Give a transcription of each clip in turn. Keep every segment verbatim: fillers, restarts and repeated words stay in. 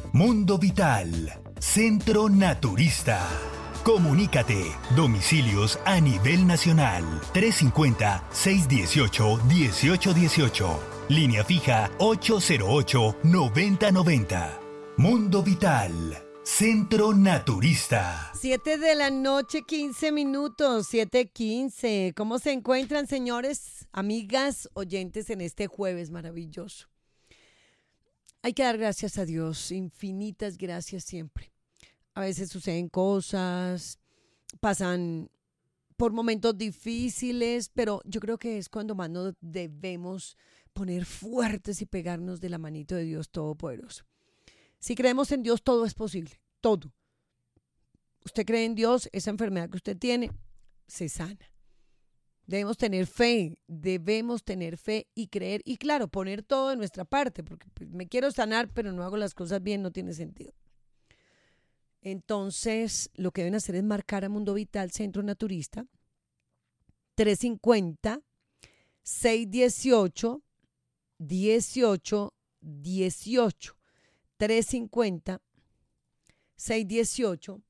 Mundo Vital, Centro Naturista. Comunícate, domicilios a nivel nacional, trescientos cincuenta, seiscientos dieciocho, dieciocho dieciocho. Línea fija ocho cero ocho, noventa noventa. Mundo Vital, Centro Naturista. Siete de la noche, quince minutos, siete quince. ¿Cómo se encuentran, señores, amigas, oyentes, en este jueves maravilloso? Hay que dar gracias a Dios, infinitas gracias siempre. A veces suceden cosas, pasan por momentos difíciles, pero yo creo que es cuando más nos debemos poner fuertes y pegarnos de la manito de Dios Todopoderoso. Si creemos en Dios, todo es posible, todo. Usted cree en Dios, esa enfermedad que usted tiene se sana. Debemos tener fe, debemos tener fe y creer y claro, poner todo de nuestra parte, porque pues, me quiero sanar, pero no hago las cosas bien, no tiene sentido. Entonces, lo que deben hacer es marcar a Mundo Vital Centro Naturista, trescientos cincuenta, seiscientos dieciocho, dieciocho dieciocho, trescientos cincuenta, seiscientos dieciocho,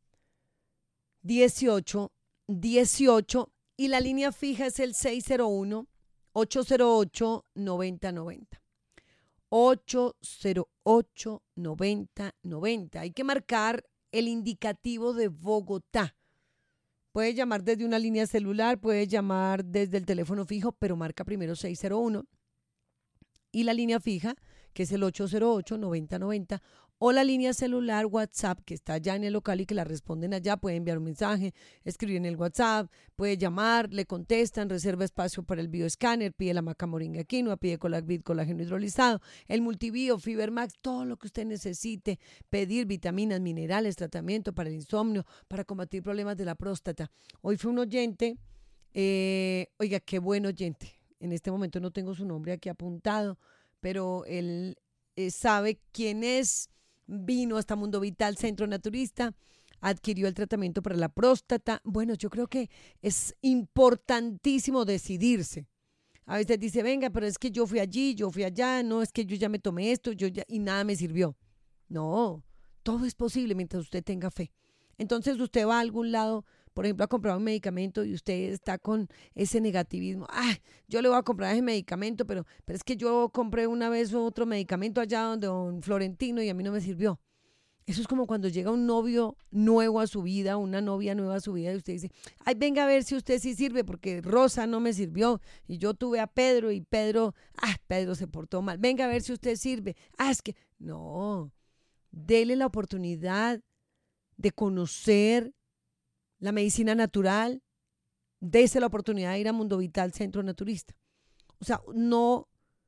dieciocho dieciocho y la línea fija es el seis cero uno, ocho cero ocho, noventa noventa. ocho cero ocho, noventa noventa. Hay que marcar el indicativo de Bogotá. Puede llamar desde una línea celular, puede llamar desde el teléfono fijo, pero marca primero seis cero uno y la línea fija, que es el ocho cero ocho, noventa noventa, o la línea celular WhatsApp, que está allá en el local y que la responden allá. Puede enviar un mensaje, escribir en el WhatsApp, puede llamar, le contestan, reserva espacio para el bioescáner, pide la maca moringa quinoa, pide Colagvit, colágeno hidrolizado, el multibio, Fibermax, todo lo que usted necesite, pedir vitaminas, minerales, tratamiento para el insomnio, para combatir problemas de la próstata. Hoy fue un oyente, eh, oiga, qué buen oyente, en este momento no tengo su nombre aquí apuntado, pero él eh, sabe quién es, vino hasta Mundo Vital Centro Naturista, adquirió el tratamiento para la próstata. Bueno, yo creo que es importantísimo decidirse. A veces dice, venga, pero es que yo fui allí, yo fui allá, no, es que yo ya me tomé esto, yo ya, y nada me sirvió. No, todo es posible mientras usted tenga fe. Entonces usted va a algún lado, por ejemplo, a comprar un medicamento y usted está con ese negativismo. Ah, yo le voy a comprar ese medicamento, pero, pero es que yo compré una vez otro medicamento allá donde don Florentino y a mí no me sirvió. Eso es como cuando llega un novio nuevo a su vida, una novia nueva a su vida y usted dice, ay, venga a ver si usted sí sirve porque Rosa no me sirvió y yo tuve a Pedro y Pedro, ah, Pedro se portó mal. Venga a ver si usted sirve. Ah, es que, no, dele la oportunidad de conocer la medicina natural, dése la oportunidad de ir a Mundo Vital Centro Naturista. O sea, no,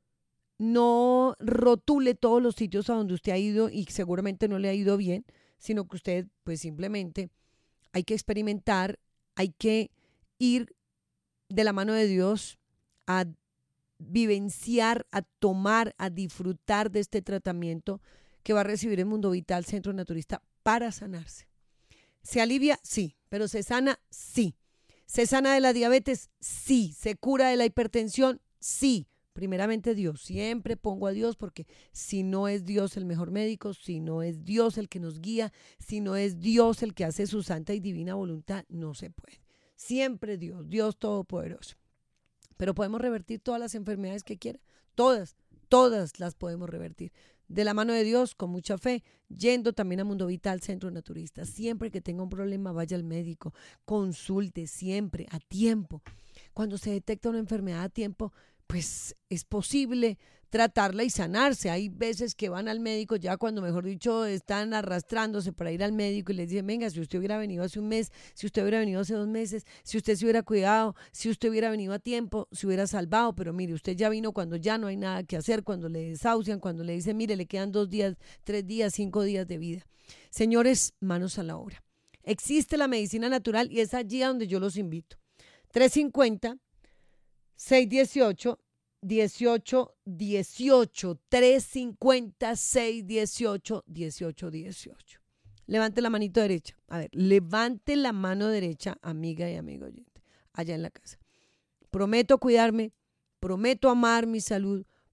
no rotule todos los sitios a donde usted ha ido y seguramente no le ha ido bien, sino que usted, pues simplemente hay que experimentar, hay que ir de la mano de Dios a vivenciar, a tomar, a disfrutar de este tratamiento que va a recibir en Mundo Vital Centro Naturista para sanarse. ¿Se alivia? Sí. ¿Pero se sana? Sí. ¿Se sana de la diabetes? Sí. ¿Se cura de la hipertensión? Sí. Primeramente Dios. Siempre pongo a Dios porque si no es Dios el mejor médico, si no es Dios el que nos guía, si no es Dios el que hace su santa y divina voluntad, no se puede. Siempre Dios, Dios Todopoderoso. Pero podemos revertir todas las enfermedades que quiera. Todas, todas las podemos revertir. De la mano de Dios, con mucha fe, yendo también a Mundo Vital Centro Naturista. Siempre que tenga un problema, vaya al médico, consulte siempre, a tiempo. Cuando se detecta una enfermedad a tiempo, pues es posible tratarla y sanarse. Hay veces que van al médico ya cuando, mejor dicho, están arrastrándose para ir al médico y les dicen, venga, si usted hubiera venido hace un mes, si usted hubiera venido hace dos meses, si usted se hubiera cuidado, si usted hubiera venido a tiempo, se hubiera salvado, pero mire, usted ya vino cuando ya no hay nada que hacer, cuando le desahucian, cuando le dicen, mire, le quedan dos días, tres días, cinco días de vida. Señores, manos a la obra. Existe la medicina natural y es allí a donde yo los invito. trescientos cincuenta, seiscientos dieciocho, dieciocho dieciocho, trescientos cincuenta, seiscientos dieciocho, dieciocho dieciocho. Levante la manito derecha. A ver, levante la mano derecha, amiga y amigo oyente, allá en la casa. Prometo cuidarme, prometo amar mi salud,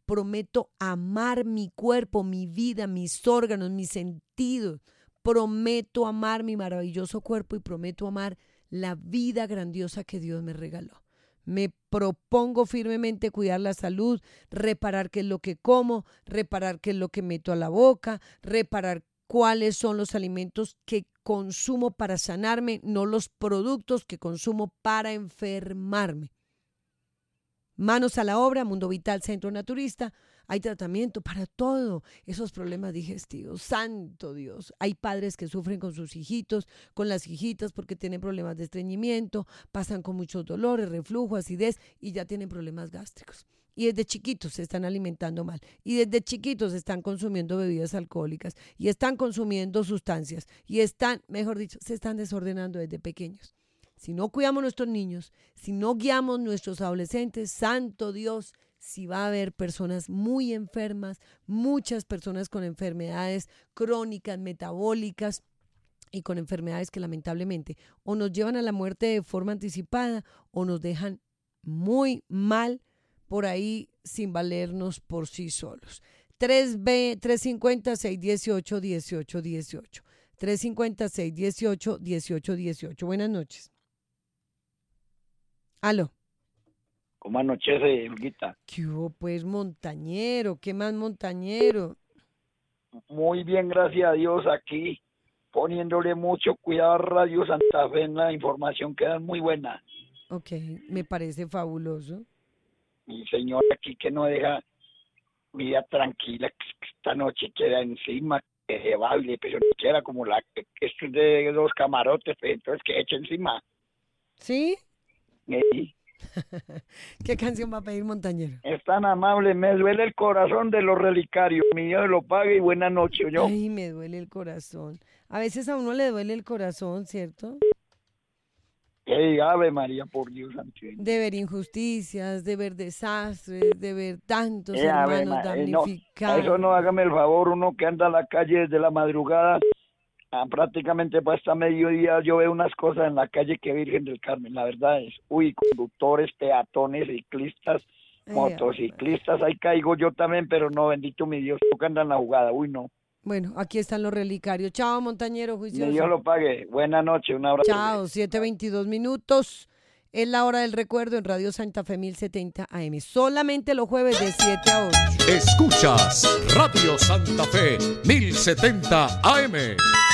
prometo amar mi cuerpo, mi vida, mis órganos, mis sentidos. Prometo amar mi maravilloso cuerpo y prometo amar la vida grandiosa que Dios me regaló. Me propongo firmemente cuidar la salud, reparar qué es lo que como, reparar qué es lo que meto a la boca, reparar cuáles son los alimentos que consumo para sanarme, no los productos que consumo para enfermarme. Manos a la obra, Mundo Vital Centro Naturista. Hay tratamiento para todo, esos problemas digestivos. Santo Dios. Hay padres que sufren con sus hijitos, con las hijitas porque tienen problemas de estreñimiento, pasan con muchos dolores, reflujo, acidez y ya tienen problemas gástricos. Y desde chiquitos se están alimentando mal. Y desde chiquitos están consumiendo bebidas alcohólicas. Y están consumiendo sustancias. Y están, mejor dicho, se están desordenando desde pequeños. Si no cuidamos a nuestros niños, si no guiamos a nuestros adolescentes, santo Dios, si va a haber personas muy enfermas, muchas personas con enfermedades crónicas, metabólicas y con enfermedades que lamentablemente o nos llevan a la muerte de forma anticipada o nos dejan muy mal por ahí sin valernos por sí solos. tres B, tres cinco cero, seis uno ocho, uno ocho uno ocho. tres cinco cero, seis uno ocho, uno ocho uno ocho. Buenas noches. Aló. ¿Cómo anochece, Olguita? ¿Qué hubo, pues, montañero? ¿Qué más, montañero? Muy bien, gracias a Dios, aquí poniéndole mucho cuidado a Radio Santa Fe en la información que dan muy buena. Ok, me parece fabuloso. Mi señor aquí que no deja vida tranquila, que esta noche queda encima, que se baile, pero ni siquiera como la que esto es de dos camarotes, pues, entonces que eche encima. ¿Sí? Sí. ¿Qué canción va a pedir, montañero? Es tan amable, me duele el corazón de los relicarios, mi Dios lo pague y buena noche, ¿oyó? Ay, me duele el corazón. A veces a uno le duele el corazón, ¿cierto? Ey, Ave María, por Dios santo. De ver injusticias, de ver desastres, de ver tantos Eh, Ave hermanos Ma- eh, no, damnificados. eso no, hágame el favor, uno que anda a la calle desde la madrugada, ah, prácticamente para hasta mediodía, yo veo unas cosas en la calle que Virgen del Carmen, la verdad es, uy, conductores, peatones, ciclistas, Ay, motociclistas, ahí caigo yo también, pero no, bendito mi Dios, toca andar en la jugada, uy, no. Bueno, aquí están los relicarios. Chao, montañero Mi juicioso. Dios lo pague, buena noche, un abrazo. Chao, siete veintidós minutos. Es la hora del recuerdo en Radio Santa Fe mil setenta A M. Solamente los jueves de siete a ocho. Escuchas Radio Santa Fe mil setenta A M.